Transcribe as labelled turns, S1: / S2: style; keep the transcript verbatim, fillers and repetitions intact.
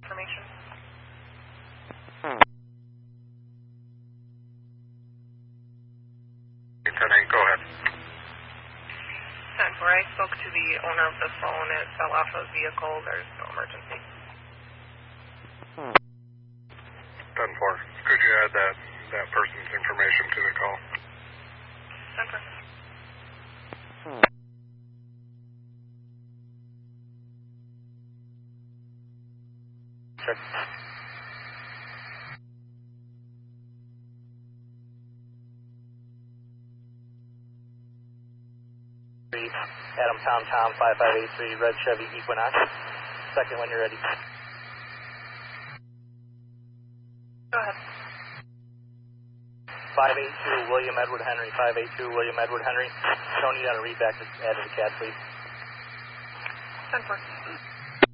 S1: information.
S2: ten eight, go ahead.
S1: ten four, I spoke to the owner of the phone. It fell off a vehicle. There's no emergency.
S2: ten four, could you add that, that person's information to the call?
S1: ten four.
S3: Check. Adam Tom Tom five five eight three, red Chevy Equinox. Second when you're ready.
S1: Go ahead.
S3: five eight two William Edward Henry, five eight two William Edward Henry. Tony, you got to read back to add to the C A D, please.
S1: ten four.